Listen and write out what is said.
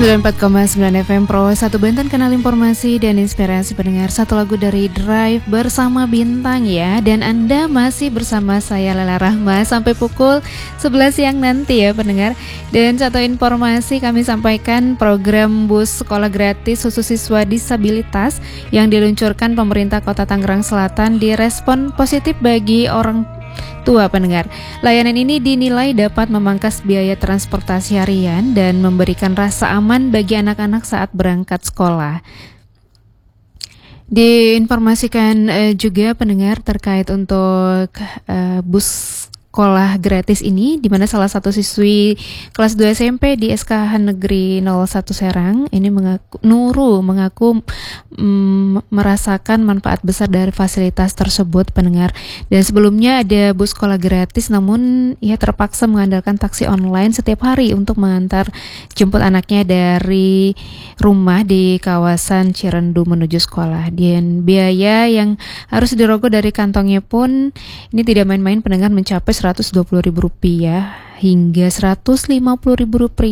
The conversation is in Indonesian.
94,9 FM Pro 1 Banten, kanal informasi dan inspirasi pendengar. Satu lagu dari Drive bersama Bintang ya. Dan Anda masih bersama saya Lela Rahma sampai pukul 11 siang nanti ya pendengar. Dan satu informasi kami sampaikan, program bus sekolah gratis khusus siswa disabilitas yang diluncurkan pemerintah Kota Tangerang Selatan direspon positif bagi orang tua pendengar. Layanan ini dinilai dapat memangkas biaya transportasi harian dan memberikan rasa aman bagi anak-anak saat berangkat sekolah. Diinformasikan juga pendengar terkait untuk bus sekolah gratis ini, di mana salah satu siswi kelas 2 SMP di SKH Negeri 01 Serang ini mengaku merasakan manfaat besar dari fasilitas tersebut pendengar. Dan sebelumnya ada bus sekolah gratis, namun ia terpaksa mengandalkan taksi online setiap hari untuk mengantar jemput anaknya dari rumah di kawasan Cirendu menuju sekolah. Dan biaya yang harus dirogoh dari kantongnya pun ini tidak main-main pendengar, mencapai Rp120.000 hingga Rp150.000